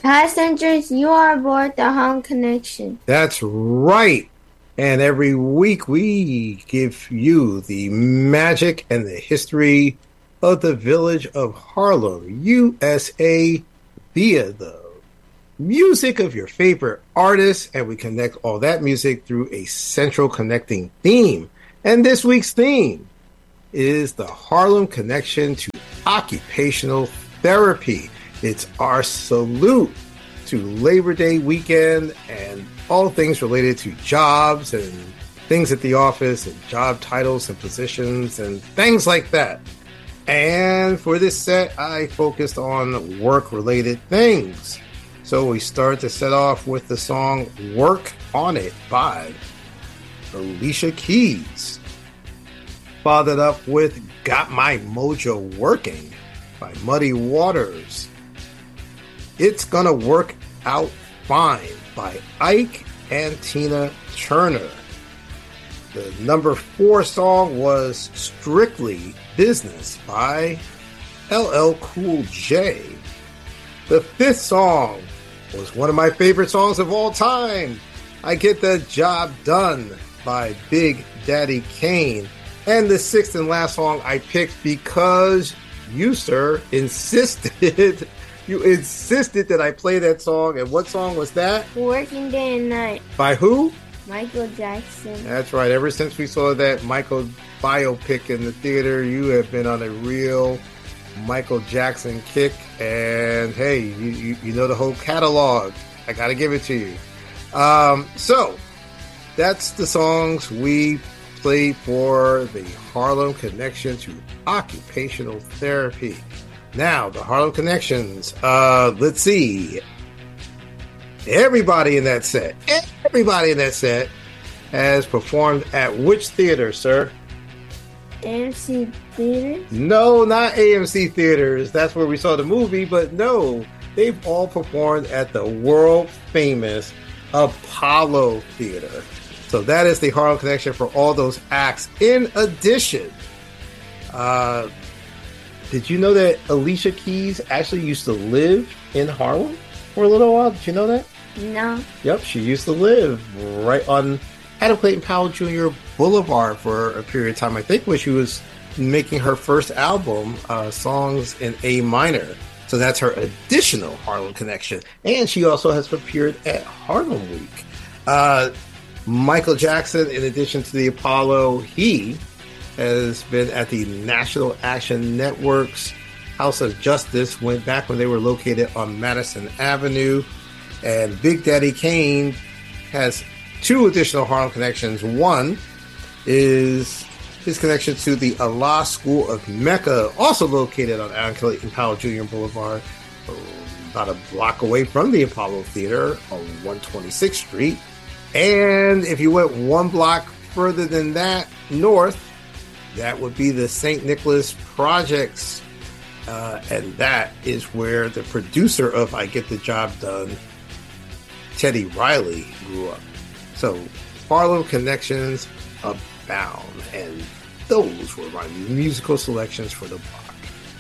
Passengers, you are aboard the Harlem Connection. That's right. And every week we give you the magic and the history of the village of Harlem, USA, via the music of your favorite artists. And we connect all that music through a central connecting theme. And this week's theme is the Harlem Connection to Occupational Therapy. It's our salute to Labor Day weekend and all things related to jobs and things at the office and job titles and positions and things like that. And for this set, I focused on work-related things. So we start to set off with the song Work On It by Alicia Keys. Followed up with Got My Mojo Working by Muddy Waters. It's Gonna Work Out Fine by Ike and Tina Turner. The number 4 song was Strictly Business by LL Cool J. The 5th song was one of my favorite songs of all time, I Get the Job Done by Big Daddy Kane. And the 6th and last song I picked because you, sir, insisted that I play that song. And what song was that? Working Day and Night. By who? Michael Jackson. That's right. Ever since we saw that Michael biopic in the theater, you have been on a real Michael Jackson kick. And hey, you know the whole catalog. I got to give it to you. So that's the songs we played for the Harlem Connection to Occupational Therapy. Now, the Harlem Connections. Let's see. Everybody in that set has performed at which theater, sir? AMC Theaters? No, not AMC Theaters. That's where we saw the movie, but no. They've all performed at the world-famous Apollo Theater. So that is the Harlem Connection for all those acts. In addition, did you know that Alicia Keys actually used to live in Harlem for a little while? Did you know that? No. Yep, she used to live right on Adam Clayton Powell Jr. Boulevard for a period of time, I think, when she was making her first album, Songs in A Minor. So that's her additional Harlem Connection. And she also has appeared at Harlem Week. Michael Jackson, in addition to the Apollo, he has been at the National Action Network's House of Justice, went back when they were located on Madison Avenue. And Big Daddy Kane has 2 additional Harlem connections. One is his connection to the Allah School of Mecca, also located on Adam Clayton Powell Jr. Boulevard, about a block away from the Apollo Theater on 126th Street. And if you went 1 block further than that, north, that would be the St. Nicholas Projects. And that is where the producer of I Get the Job Done, Teddy Riley, grew up. So Harlem connections abound. And those were my musical selections for the block.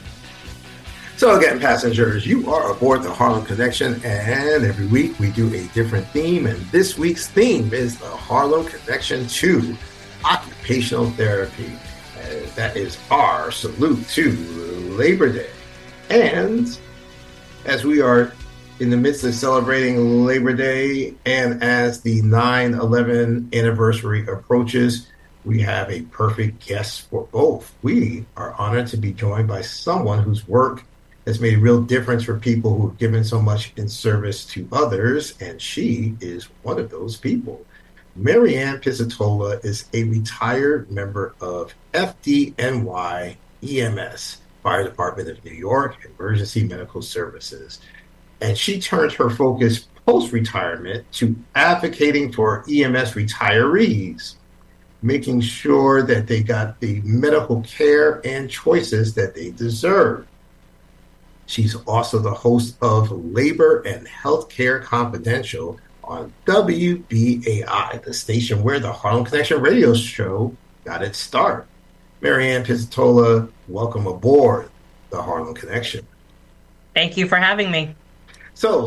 So again, passengers, you are aboard the Harlem Connection, and every week we do a different theme, and this week's theme is the Harlem Connection to Occupational Therapy. That is our salute to Labor Day. And as we are in the midst of celebrating Labor Day, and as the 9/11 anniversary approaches, we have a perfect guest for both. We are honored to be joined by someone whose work has made a real difference for people who have given so much in service to others, and she is one of those people. Marianne Pizzatola is a retired member of FDNY EMS, Fire Department of New York Emergency Medical Services, and she turned her focus post-retirement to advocating for EMS retirees, making sure that they got the medical care and choices that they deserve. She's also the host of Labor and Healthcare Confidential on WBAI, the station where the Harlem Connection radio show got its start. Marianne Pizzatola, welcome aboard the Harlem Connection. Thank you for having me. So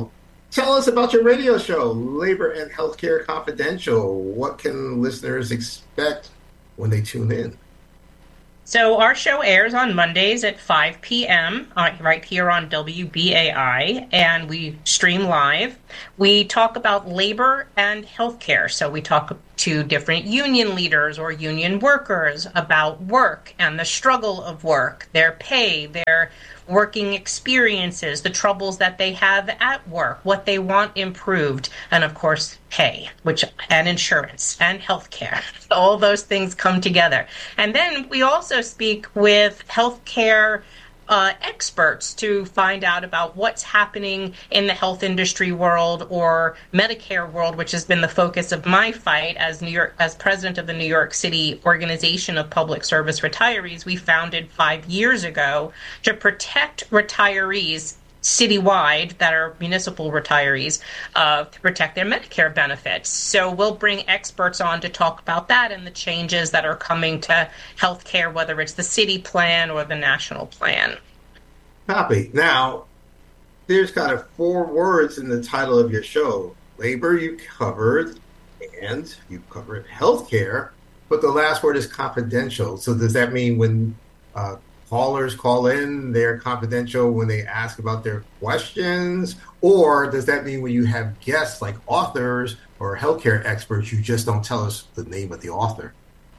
Tell us about your radio show, Labor and Healthcare Confidential. What can listeners expect when they tune in? So our show airs on Mondays at 5 p.m. Right here on WBAI, and we stream live. We talk about labor and healthcare. So we talk to different union leaders or union workers about work and the struggle of work, their pay, their working experiences, the troubles that they have at work, what they want improved, and of course, pay, and insurance and healthcare. All those things come together. And then we also speak with healthcare experts to find out about what's happening in the health industry world or Medicare world, which has been the focus of my fight as president of the New York City Organization of Public Service Retirees. We founded 5 years ago to protect retirees citywide that are municipal retirees to protect their Medicare benefits. So we'll bring experts on to talk about that and the changes that are coming to healthcare, whether it's the city plan or the national plan. Copy. Now, there's kind of 4 words in the title of your show. Labor you covered, and you covered healthcare, but the last word is confidential. So does that mean when callers call in, they're confidential when they ask about their questions? Or does that mean when you have guests like authors or healthcare experts, you just don't tell us the name of the author?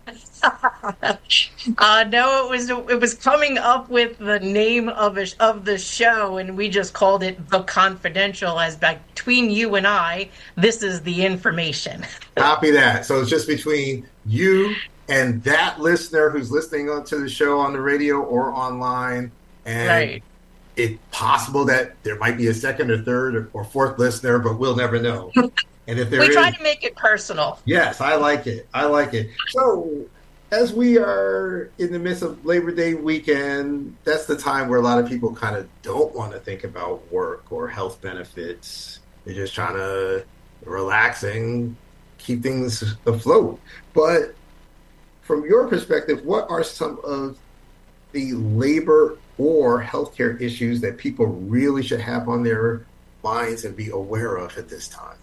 No, it was coming up with the name of the show, and we just called it The Confidential, as between you and I, this is the information. Copy that. So it's just between you and that listener who's listening to the show on the radio or online. And right. It's possible that there might be a second or third or fourth listener, but we'll never know. And if we try to make it personal. Yes, I like it. So as we are in the midst of Labor Day weekend, that's the time where a lot of people kind of don't want to think about work or health benefits. They're just trying to relax and keep things afloat. But from your perspective, what are some of the labor or healthcare issues that people really should have on their minds and be aware of at this time?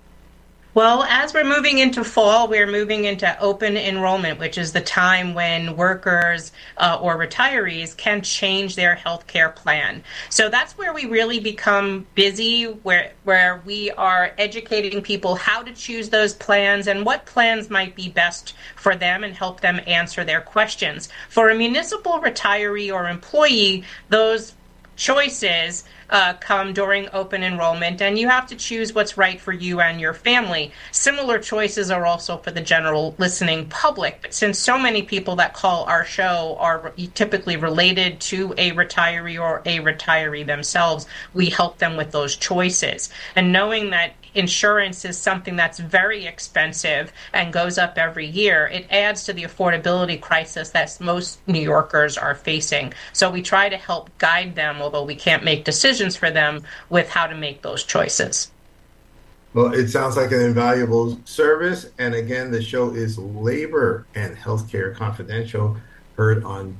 Well, as we're moving into fall, we're moving into open enrollment, which is the time when workers or retirees can change their health care plan. So that's where we really become busy, where we are educating people how to choose those plans and what plans might be best for them and help them answer their questions. For a municipal retiree or employee, those choices come during open enrollment, and you have to choose what's right for you and your family. Similar choices are also for the general listening public, but since so many people that call our show are typically related to a retiree or a retiree themselves, we help them with those choices. And knowing that insurance is something that's very expensive and goes up every year, it adds to the affordability crisis that most New Yorkers are facing. So we try to help guide them, although we can't make decisions for them, with how to make those choices. Well, it sounds like an invaluable service. And again, the show is Labor and Healthcare Confidential, heard on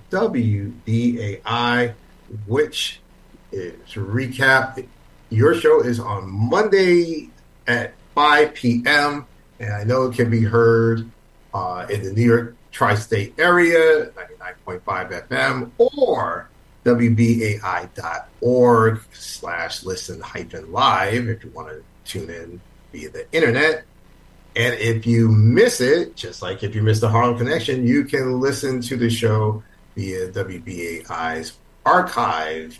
WBAI, which, to recap, your show is on Monday at 5 p.m. And I know it can be heard in the New York tri-state area, 99.5 FM, or WBAI.org/listen-live if you want to tune in via the internet. And if you miss it, just like if you miss the Harlem Connection, you can listen to the show via WBAI's archive,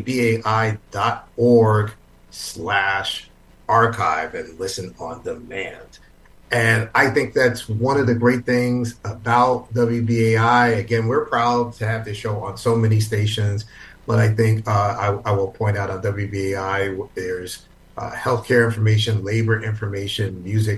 WBAI.org/archive, and listen on demand. And I think that's one of the great things about WBAI. Again, we're proud to have this show on so many stations, but I think I will point out on WBAI, there's healthcare information, labor information, music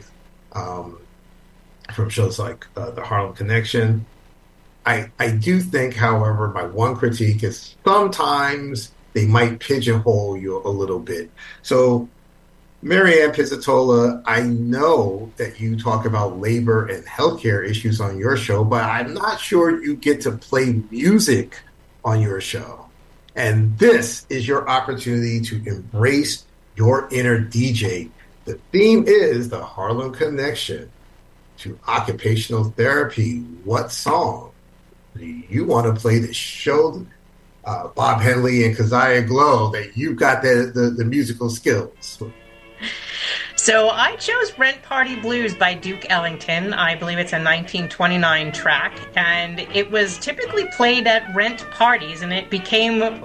from shows like the Harlem Connection. I do think, however, my one critique is sometimes they might pigeonhole you a little bit. So Marianne Pizzatola, I know that you talk about labor and healthcare issues on your show, but I'm not sure you get to play music on your show. And this is your opportunity to embrace your inner DJ. The theme is the Harlem Connection to occupational therapy. What song do you want to play to show Bob Henley and Keziah Glow that you've got the musical skills? So I chose Rent Party Blues by Duke Ellington. I believe it's a 1929 track, and it was typically played at rent parties, and it became